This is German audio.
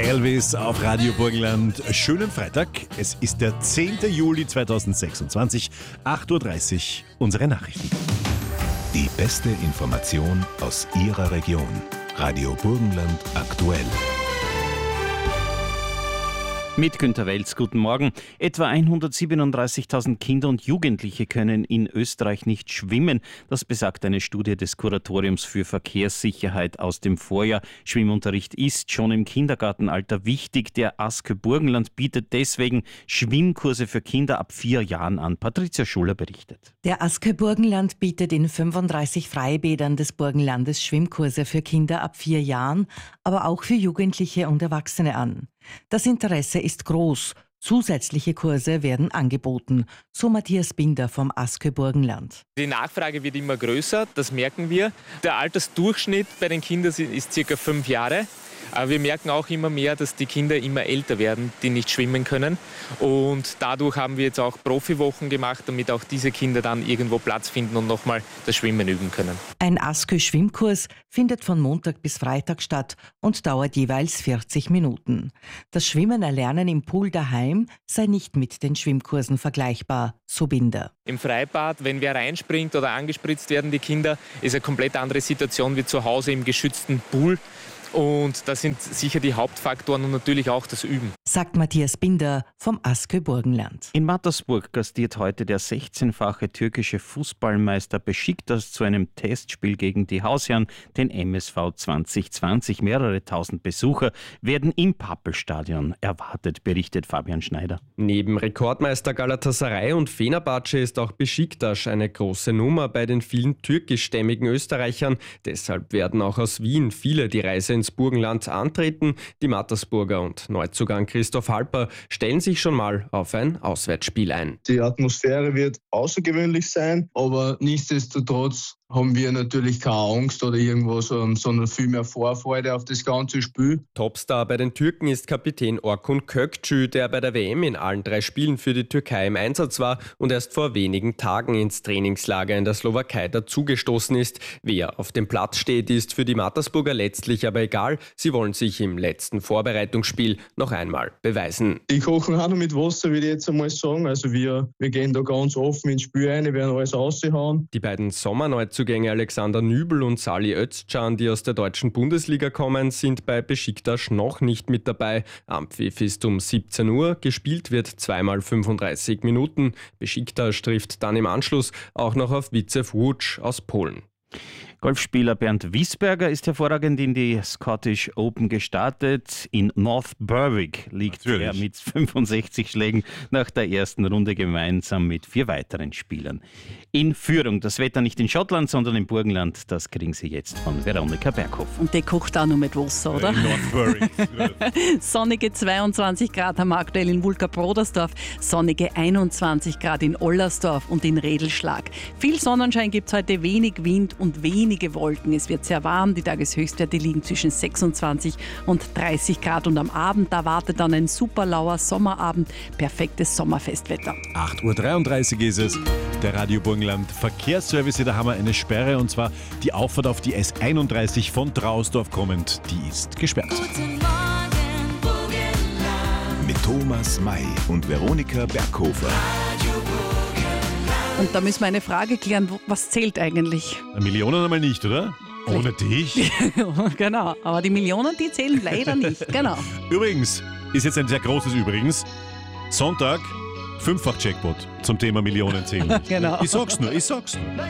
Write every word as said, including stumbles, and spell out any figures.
Elvis auf Radio Burgenland. Schönen Freitag. Es ist der zehnte Juli zweitausendsechsundzwanzig, acht Uhr dreißig. Unsere Nachrichten. Die beste Information aus Ihrer Region. Radio Burgenland aktuell. Mit Günter Welz, guten Morgen. Etwa hundertsiebenunddreißigtausend Kinder und Jugendliche können in Österreich nicht schwimmen. Das besagt eine Studie des Kuratoriums für Verkehrssicherheit aus dem Vorjahr. Schwimmunterricht ist schon im Kindergartenalter wichtig. Der A S K Burgenland bietet deswegen Schwimmkurse für Kinder ab vier Jahren an. Patricia Schuller berichtet. Der A S K Burgenland bietet in fünfunddreißig Freibädern des Burgenlandes Schwimmkurse für Kinder ab vier Jahren, aber auch für Jugendliche und Erwachsene an. Das Interesse ist groß. Zusätzliche Kurse werden angeboten, so Matthias Binder vom A S K Burgenland. Die Nachfrage wird immer größer, das merken wir. Der Altersdurchschnitt bei den Kindern ist circa fünf Jahre. Aber wir merken auch immer mehr, dass die Kinder immer älter werden, die nicht schwimmen können. Und dadurch haben wir jetzt auch Profiwochen gemacht, damit auch diese Kinder dann irgendwo Platz finden und nochmal das Schwimmen üben können. Ein A S K-Schwimmkurs findet von Montag bis Freitag statt und dauert jeweils vierzig Minuten. Das Schwimmen erlernen im Pool daheim sei nicht mit den Schwimmkursen vergleichbar, so Binder. Im Freibad, wenn wer reinspringt oder angespritzt werden, die Kinder, ist eine komplett andere Situation wie zu Hause im geschützten Pool. Und das sind sicher die Hauptfaktoren und natürlich auch das Üben. Sagt Matthias Binder vom A S K Burgenland. In Mattersburg gastiert heute der sechzehnfache türkische Fußballmeister Beşiktaş zu einem Testspiel gegen die Hausherren, den M S V zwanzig zwanzig. Mehrere tausend Besucher werden im Pappelstadion erwartet, berichtet Fabian Schneider. Neben Rekordmeister Galatasaray und Fenerbahce ist auch Beşiktaş eine große Nummer bei den vielen türkischstämmigen Österreichern. Deshalb werden auch aus Wien viele die Reise ins Burgenland antreten. Die Mattersburger und Neuzugang Christoph Halper stellen sich schon mal auf ein Auswärtsspiel ein. Die Atmosphäre wird außergewöhnlich sein, aber nichtsdestotrotz haben wir natürlich keine Angst oder irgendwas, sondern viel mehr Vorfreude auf das ganze Spiel. Topstar bei den Türken ist Kapitän Orkun Kökçü, der bei der W M in allen drei Spielen für die Türkei im Einsatz war und erst vor wenigen Tagen ins Trainingslager in der Slowakei dazugestoßen ist. Wer auf dem Platz steht, ist für die Mattersburger letztlich aber egal. Sie wollen sich im letzten Vorbereitungsspiel noch einmal beweisen. Die kochen auch noch mit Wasser, würde ich jetzt einmal sagen. Also wir, wir gehen da ganz offen ins Spiel rein, werden alles raushauen. Die beiden Sommerneuzugänge Alexander Nübel und Salih Özcan, die aus der deutschen Bundesliga kommen, sind bei Beşiktaş noch nicht mit dabei. Ampfiff ist um siebzehn Uhr, gespielt wird zweimal fünfunddreißig Minuten. Beşiktaş trifft dann im Anschluss auch noch auf Wiczew Łódź aus Polen. Golfspieler Bernd Wiesberger ist hervorragend in die Scottish Open gestartet. In North Berwick liegt Natürlich. er mit fünfundsechzig Schlägen nach der ersten Runde gemeinsam mit vier weiteren Spielern in Führung. Das Wetter nicht in Schottland, sondern im Burgenland, das kriegen Sie jetzt von Veronika Berghoff. Und der kocht auch noch mit Wasser, oder? In North Berwick. Sonnige zweiundzwanzig Grad haben wir aktuell in Wulka-Brodersdorf, sonnige einundzwanzig Grad in Ollersdorf und in Redelschlag. Viel Sonnenschein gibt es heute, wenig Wind und wenige Wolken. Es wird sehr warm, die Tageshöchstwerte liegen zwischen sechsundzwanzig und dreißig Grad und am Abend, da wartet dann ein super lauer Sommerabend, perfektes Sommerfestwetter. acht Uhr dreiunddreißig ist es. Der Radio Burgenland Verkehrsservice, da haben wir eine Sperre und zwar die Auffahrt auf die S einunddreißig von Trausdorf kommend, die ist gesperrt. Guten Morgen, Burgenland. Mit Thomas May und Veronika Berghofer. Und da müssen wir eine Frage klären, was zählt eigentlich? Millionen einmal nicht, oder? Ohne dich? Genau, aber die Millionen, die zählen leider nicht. Genau. Übrigens, ist jetzt ein sehr großes Übrigens, Sonntag, Fünffach-Jackpot zum Thema Millionen zählen. Genau. Ich sag's nur, ich sag's nur.